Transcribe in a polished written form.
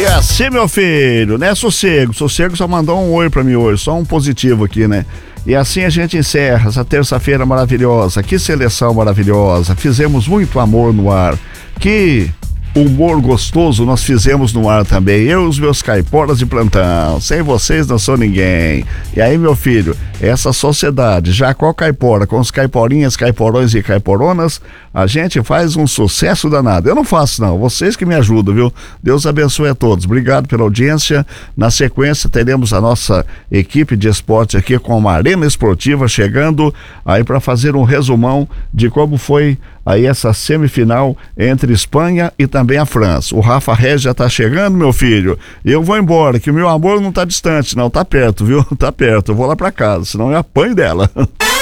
E assim, meu filho, né? Sossego só mandou um oi pra mim hoje, só um positivo aqui, né? E assim a gente encerra essa terça-feira maravilhosa. Que seleção maravilhosa, fizemos muito amor no ar. Que humor gostoso nós fizemos no ar também. Eu e os meus caiporas de plantão. Sem vocês não sou ninguém. E aí, meu filho, essa sociedade, Jacó Caipora, com os caiporinhas, caiporões e caiporonas, a gente faz um sucesso danado. Eu não faço, não. Vocês que me ajudam, viu? Deus abençoe a todos. Obrigado pela audiência. Na sequência, teremos a nossa equipe de esporte aqui com uma arena esportiva chegando aí para fazer um resumão de como foi aí essa semifinal entre Espanha e também a França. O Rafa Regis já tá chegando, meu filho. Eu vou embora, que o meu amor não tá distante, não. Tá perto, viu? Tá perto. Eu vou lá pra casa, senão eu apanho dela.